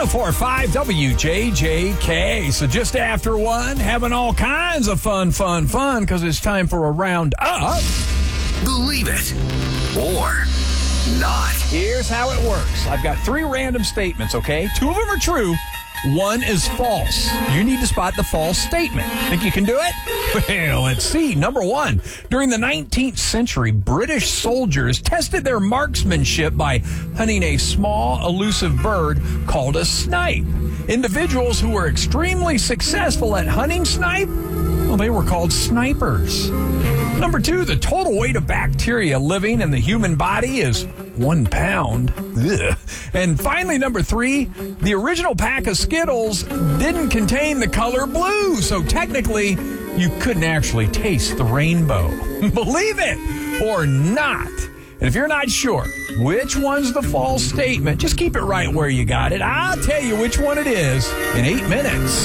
104.5 WJJK. So just after 1, having all kinds of fun, because it's time for a round up. Believe it or not. Here's how it works. I've got 3 random statements, okay? 2 of them are true. 1 is false. You need to spot the false statement. Think you can do it? Well, let's see. Number 1. During the 19th century, British soldiers tested their marksmanship by hunting a small, elusive bird called a snipe. Individuals who were extremely successful at hunting snipe, well, they were called snipers. Number 2, the total weight of bacteria living in the human body is 1 pound. Ugh. And finally, number 3, the original pack of Skittles didn't contain the color blue, so technically you couldn't actually taste the rainbow. Believe it or not. And if you're not sure which one's the false statement, just keep it right where you got it. I'll tell you which one it is in 8 minutes.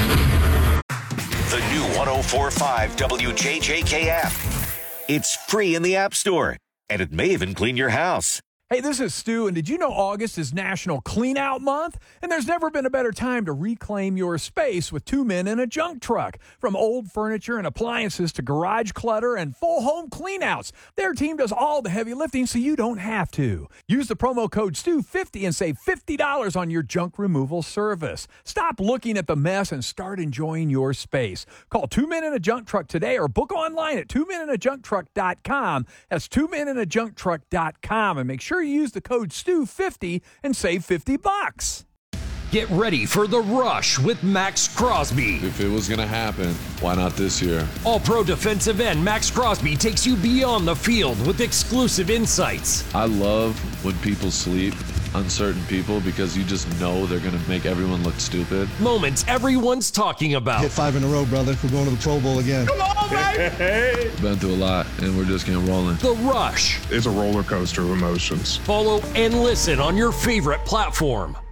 The new 104.5 WJJK app. It's free in the App Store, and it may even clean your house. Hey, this is Stu, and did you know August is National Clean Out Month? And there's never been a better time to reclaim your space with 2 men in a junk truck. From old furniture and appliances to garage clutter and full home cleanouts, their team does all the heavy lifting so you don't have to. Use the promo code STU50 and save $50 on your junk removal service. Stop looking at the mess and start enjoying your space. Call 2 Men in a Junk Truck today or book online at 2meninajuncktruck.com. That's 2meninajuncktruck.com, and make sure you use the code STU50 and save $50. Get ready for The Rush with Max Crosby. If it was going to happen, why not this year? All-Pro defensive end Max Crosby takes you beyond the field with exclusive insights. I love when people sleep on certain people because you just know they're going to make everyone look stupid. Moments everyone's talking about. Hit 5 in a row, brother. We're going to the Pro Bowl again. Come on, baby! Been through a lot, and we're just getting rolling. The Rush. It's a roller coaster of emotions. Follow and listen on your favorite platform.